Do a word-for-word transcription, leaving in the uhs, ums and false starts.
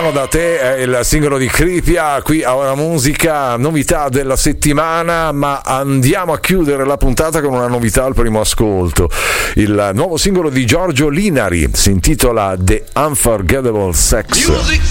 Lontano da te è il singolo di Krypia, qui a Ora Musica, novità della settimana, ma andiamo a chiudere la puntata con una novità al primo ascolto. Il nuovo singolo di Giorgio Linari si intitola The Unforgettable Sex. Music